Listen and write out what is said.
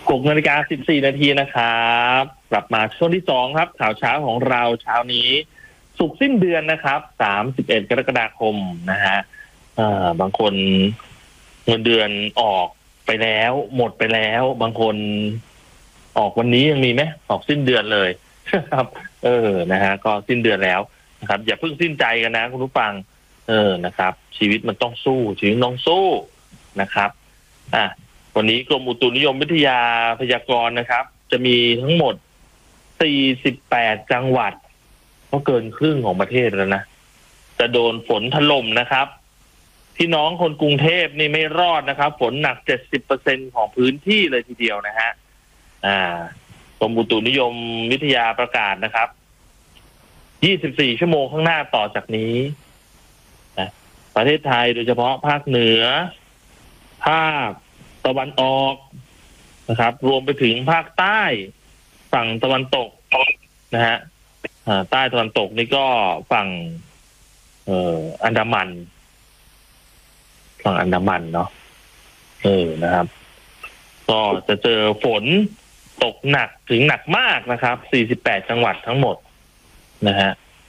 6:14 นาทีนะครับกลับมาช่วงที่2ครับข่าวเช้าของเราเช้านี้ศุกร์สิ้นเดือนนะครับ31 กรกฎาคมนะฮะบางคนเงินเดือนออกไปแล้วหมดไปแล้วบางคนออกวันนี้ยังมีไหมออกสิ้นเดือนเลยครับนะฮะก็สิ้นเดือนแล้วนะครับอย่าเพิ่งสิ้นใจกันนะคุณผู้ฟังนะครับชีวิตมันต้องสู้ชีวิตต้องสู้นะครับวันนี้กรมอุตุนิยมวิทยาพยากรณ์นะครับจะมีทั้งหมด48จังหวัดก็เกินครึ่งของประเทศแล้วนะจะโดนฝนถล่มนะครับพี่น้องคนกรุงเทพนี่ไม่รอดนะครับฝนหนัก 70% ของพื้นที่เลยทีเดียวนะฮะกรมอุตุนิยมวิทยาประกาศนะครับ24ชั่วโมงข้างหน้าต่อจากนี้นะประเทศไทยโดยเฉพาะภาคเหนือภาคตะวันออกนะครับรวมไปถึงภาคใต้ฝั่งตะวันตกนะฮะใต้ตะวันตกนี่ก็ฝั่งอันดามันฝั่งอันดามันเนาะนะครับก็จะเจอฝนตกหนักถึงหนักมากนะครับ48จังหวัดทั้งหมดนะฮะ